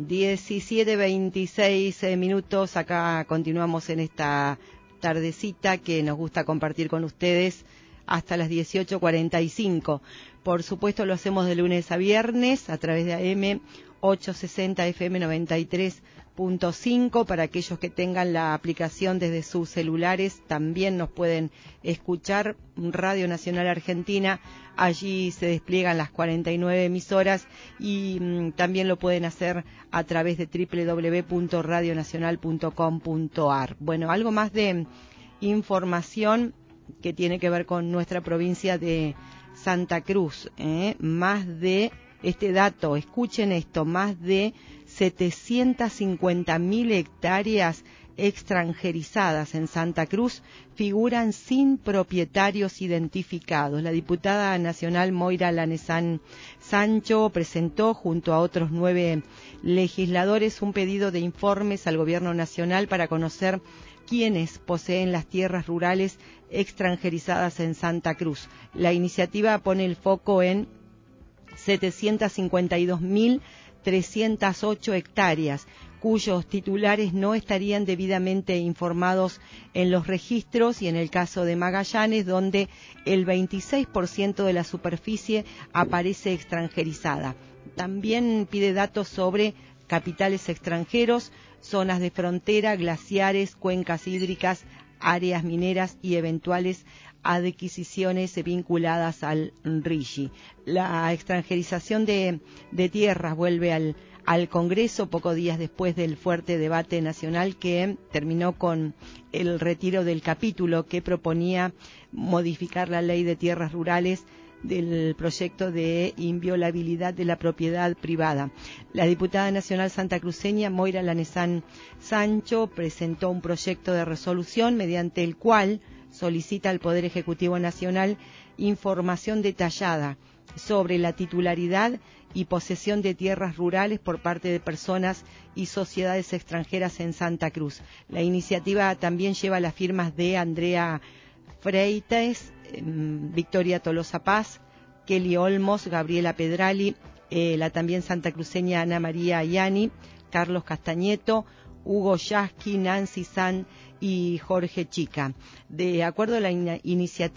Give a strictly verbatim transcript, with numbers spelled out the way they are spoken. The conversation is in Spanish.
diecisiete veintiséis minutos, acá continuamos en esta tardecita que nos gusta compartir con ustedes hasta las dieciocho cuarenta y cinco. Por supuesto lo hacemos de lunes a viernes a través de A M ochocientos sesenta F M noventa y tres punto cinco. Para aquellos que tengan la aplicación desde sus celulares también nos pueden escuchar. Radio Nacional Argentina, allí se despliegan las cuarenta y nueve emisoras y mmm, también lo pueden hacer a través de doble u doble u doble u punto radio nacional punto com punto a r. Bueno, algo más de información que tiene que ver con nuestra provincia de Santa Cruz, ¿eh? Más de este dato, escuchen esto, más de setecientas cincuenta mil hectáreas extranjerizadas en Santa Cruz figuran sin propietarios identificados. La diputada nacional Moira Lanesán Sancho presentó junto a otros nueve legisladores un pedido de informes al gobierno nacional para conocer quiénes poseen las tierras rurales extranjerizadas en Santa Cruz. La iniciativa pone el foco en setecientas cincuenta y dos mil trescientas ocho hectáreas, cuyos titulares no estarían debidamente informados en los registros, y en el caso de Magallanes, donde el veintiséis por ciento de la superficie aparece extranjerizada. También pide datos sobre capitales extranjeros, zonas de frontera, glaciares, cuencas hídricas, áreas mineras y eventuales adquisiciones vinculadas al RIGI. La extranjerización de, de tierras vuelve al, al Congreso pocos días después del fuerte debate nacional que terminó con el retiro del capítulo que proponía modificar la ley de tierras rurales del proyecto de inviolabilidad de la propiedad privada. La diputada nacional santacruceña Moira Lanesán Sancho presentó un proyecto de resolución mediante el cual solicita al Poder Ejecutivo Nacional información detallada sobre la titularidad y posesión de tierras rurales por parte de personas y sociedades extranjeras en Santa Cruz. La iniciativa también lleva las firmas de Andrea Freites, eh, Victoria Tolosa Paz, Kelly Olmos, Gabriela Pedrali, eh, la también santacruceña Ana María Ayani, Carlos Castañeto, Hugo Yasky, Nancy San y Jorge Chica. De acuerdo a la in- iniciativa